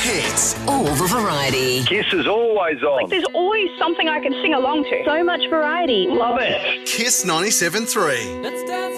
hits, all the variety. Kiss is always on. There's always something I can sing along to. So much variety. Love it. Kiss 97.3. Let's dance.